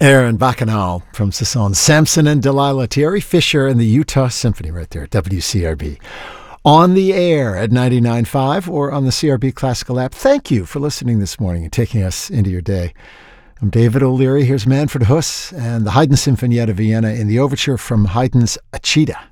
Aaron Bacchanal from Saison, Samson and Delilah, Thierry Fisher and the Utah Symphony right there at WCRB. On the air at 99.5 or on the CRB Classical app. Thank you for listening this morning and taking us into your day. I'm David O'Leary. Here's Manfred Huss and the Haydn Sinfonietta Vienna in the overture from Haydn's Acida.